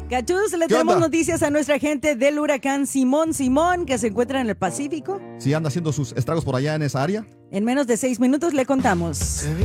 Cachus, le ¿Qué tenemos onda? noticias a nuestra gente del huracán Simón que se encuentra en el Pacífico. Si anda haciendo sus estragos por allá en esa área. En menos de 6 minutos le contamos.